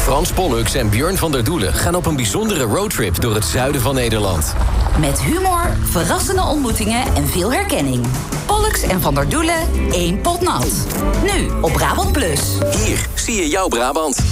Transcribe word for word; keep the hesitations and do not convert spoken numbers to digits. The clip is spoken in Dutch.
Frans Pollux en Björn van der Doelen gaan op een bijzondere roadtrip door het zuiden van Nederland. Met humor, verrassende ontmoetingen en veel herkenning. Pollux en Van der Doelen, één pot nat. Nu op Brabant Plus. Hier zie je jouw Brabant.